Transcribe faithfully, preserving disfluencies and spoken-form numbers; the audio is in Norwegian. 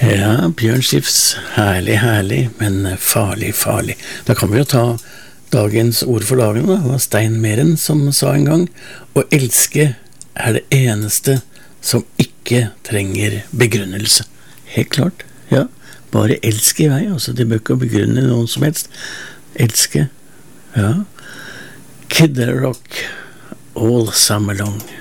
Ja, Bjørn Skifs, herlig, herlig, men farlig, farlig. Da kan vi jo ta dagens ord for dagen, da. Det var Stein Meren som sa en gang, å elske er det eneste som ikke trenger begrunnelse. Helt klart, ja. Bare elske i vei, altså. Det bør ikke begrunne noen som helst. Elske, ja. Kid Rock, all summer long.